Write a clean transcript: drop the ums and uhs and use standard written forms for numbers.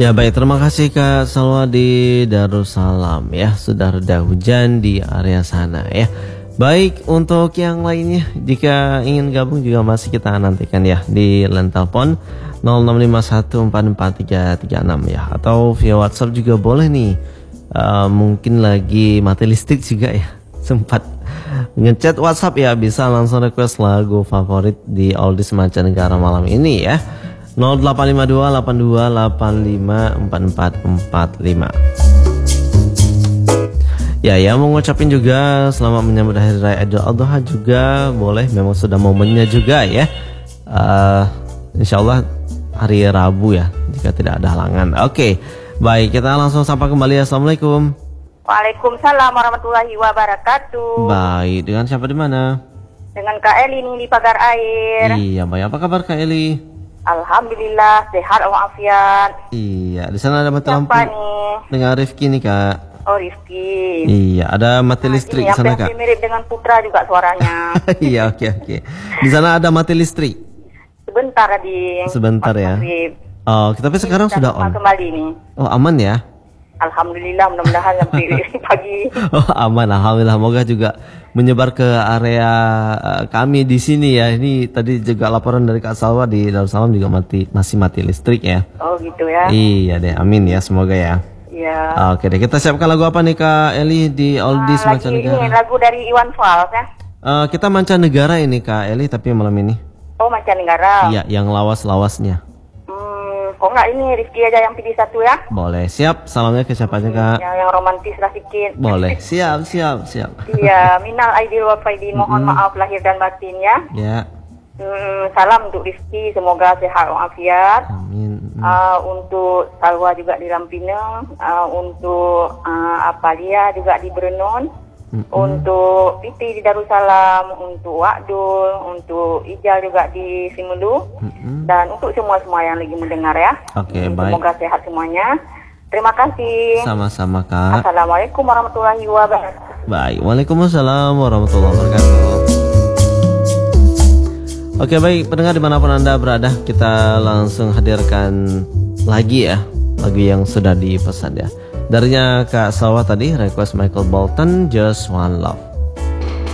Ya baik, terima kasih Kak Salwa di Darussalam ya. Sudah reda hujan di area sana ya. Baik, untuk yang lainnya jika ingin gabung juga masih kita nantikan ya di line telepon 0651443336 ya. Atau via WhatsApp juga boleh nih. Mungkin lagi mati listrik juga ya. Sempat ngechat WhatsApp ya, bisa langsung request lagu favorit di Oldies Mancanegara malam ini ya. 085282854445. Ya, yang mau ngucapin juga selamat menyambut hari raya Idul Adha juga boleh, memang sudah momennya juga ya. Insyaallah hari Rabu ya, jika tidak ada halangan. Oke, baik, kita langsung sapa kembali. Assalamualaikum. Waalaikumsalam warahmatullahi wabarakatuh. Baik, dengan siapa di mana? Dengan Kak Eli nih di Pagar Air. Iya, baik. Apa kabar Kak Eli? Alhamdulillah sehat walafiat. Iya, di sana ada mati lampu. Siapa nih? Dengan Rifki nih Kak. Oh, Rifki. Iya, ada mati listrik di sana Kak. Mirip dengan Putra juga suaranya. Iya, oke. Di sana ada mati listrik. Sebentar di. Sebentar ya. Oh, tapi sekarang sudah on. Kembali nih. Oh, aman ya? Alhamdulillah, mudah-mudahan sampai pagi. Oh, aman, alhamdulillah. Moga juga menyebar ke area kami di sini ya. Ini tadi juga laporan dari Kak Salwa di Darussalam juga masih mati listrik ya. Oh gitu ya. Iya deh, amin ya, semoga ya. Iya. Oke deh, kita siapkan lagu apa nih Kak Eli di Oldies Mancanegara? Ini lagu dari Iwan Fals ya. Kita mancanegara ini Kak Eli, tapi malam ini. Oh, mancanegara. Iya, yang lawas-lawasnya. Kok enggak ini Rifki aja yang pilih satu ya? Boleh, siap. Salamnya ke siapa aja Kak? Yang romantis lah sedikit. Boleh, siap. Iya, minal aidil wal faidin, mohon maaf lahir dan batin ya. Ya. Salam untuk Rifki, semoga sehat walafiat. Amin. Untuk Salwa juga di Lampinang, untuk Apalia juga di Berenon, untuk Piti di Darussalam, untuk Wakdul, untuk Ijal juga di Simelu, dan untuk semua yang lagi mendengar ya. Oke, baik. Semoga sehat semuanya. Terima kasih. Sama-sama Kak. Assalamualaikum warahmatullahi wabarakatuh. Baik, waalaikumsalam warahmatullahi wabarakatuh. Oke baik, pendengar dimanapun Anda berada, kita langsung hadirkan lagi ya lagu yang sudah dipesan ya. Darinya Kak Salwa tadi request Michael Bolton, Just One Love.